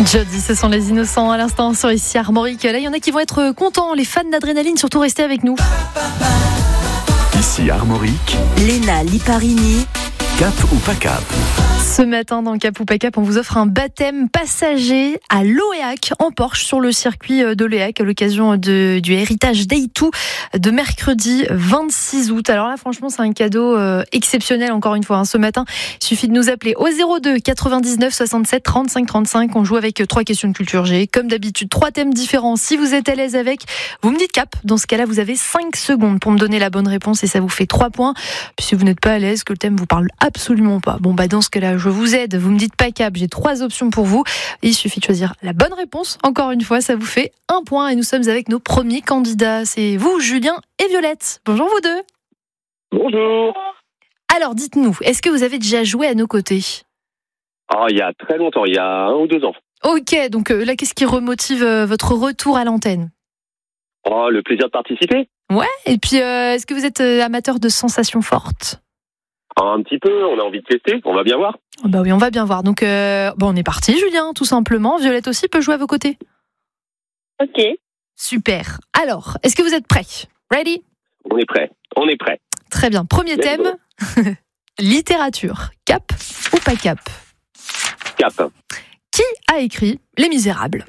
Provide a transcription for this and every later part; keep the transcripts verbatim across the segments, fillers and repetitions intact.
Jody, ce sont les innocents à l'instant sur ici Armorique. Là, il y en a qui vont être contents, les fans d'adrénaline, surtout restez avec nous. Ici Armorique, Léna Liparini. Cap ou pas cap? Ce matin, dans Cap ou pas cap, on vous offre un baptême passager à Loéac, en Porsche, sur le circuit de Loéac, à l'occasion de, du Héritage Day deux de mercredi vingt-six août. Alors là, franchement, c'est un cadeau euh, exceptionnel, encore une fois. Hein. Ce matin, il suffit de nous appeler au zéro deux quatre-vingt-dix-neuf soixante-sept trente-cinq trente-cinq. On joue avec trois questions de culture G. Comme d'habitude, trois thèmes différents. Si vous êtes à l'aise avec, vous me dites cap. Dans ce cas-là, vous avez cinq secondes pour me donner la bonne réponse et ça vous fait trois points. Puis si vous n'êtes pas à l'aise, que le thème vous parle absolument pas, bon bah dans ce cas-là, je vous aide. Vous me dites pas cap. J'ai trois options pour vous. Il suffit de choisir la bonne réponse. Encore une fois, ça vous fait un point et nous sommes avec nos premiers candidats. C'est vous, Julien et Violette. Bonjour vous deux. Bonjour. Alors dites-nous, est-ce que vous avez déjà joué à nos côtés? Oh, il y a très longtemps, il y a un ou deux ans. Ok, donc euh, là, qu'est-ce qui remotive euh, votre retour à l'antenne? Oh, le plaisir de participer. Ouais, et puis euh, est-ce que vous êtes euh, amateur de sensations fortes? Un petit peu, on a envie de tester, on va bien voir. Oh bah oui, on va bien voir. Donc euh, bon, on est parti, Julien, tout simplement. Violette aussi peut jouer à vos côtés. Ok. Super. Alors, est-ce que vous êtes prêts? Ready? On est prêt, on est prêt. Très bien. Premier Let's thème, littérature. Cap ou pas cap? Cap. Qui a écrit Les Misérables?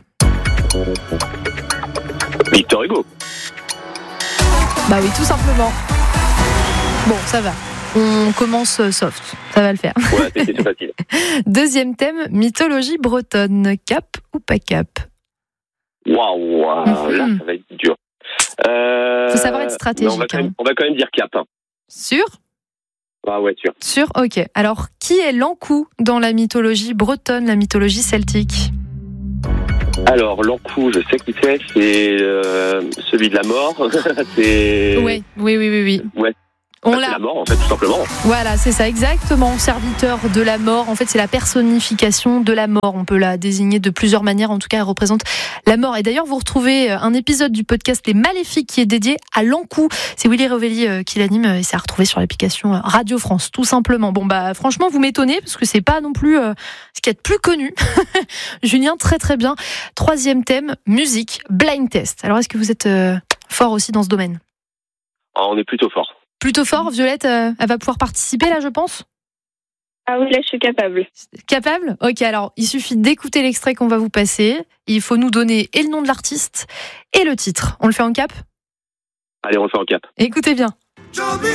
Victor Hugo. Bah oui, tout simplement. Bon, ça va. On commence soft. Ça va le faire. Ouais, c'était tout facile. Deuxième thème, mythologie bretonne. Cap ou pas cap? Waouh, wow, Mm-hmm. là, ça va être dur. Euh... Faut savoir être stratégique. non, on, va quand même, hein. on va quand même dire cap. Sûr? Ah ouais, sûr. Sûr, ok. Alors, qui est l'Ankou dans la mythologie bretonne, la mythologie celtique? Alors, l'Ankou, je sais qui c'est, c'est euh, celui de la mort. c'est... Oui, oui, oui, oui. oui. Ouais. On Bah, c'est l'a. la mort, en fait, tout simplement. Voilà, c'est ça, exactement. Serviteur de la mort. En fait, c'est la personnification de la mort. On peut la désigner de plusieurs manières. En tout cas, elle représente la mort. Et d'ailleurs, vous retrouvez un épisode du podcast Les Maléfiques qui est dédié à l'Ankou. C'est Willy Revelli qui l'anime et c'est à retrouver sur l'application Radio France, tout simplement. Bon, bah, franchement, vous m'étonnez parce que c'est pas non plus euh, ce qu'il y a de plus connu. Julien, très très bien. Troisième thème, musique, blind test. Alors, est-ce que vous êtes euh, fort aussi dans ce domaine? Ah, on est plutôt fort. Plutôt fort, Violette, euh, elle va pouvoir participer là, je pense. Ah oui, là, je suis capable. Capable? Ok, alors, il suffit d'écouter l'extrait qu'on va vous passer. Il faut nous donner et le nom de l'artiste et le titre. On le fait en cap? Allez, on le fait en cap. Écoutez bien.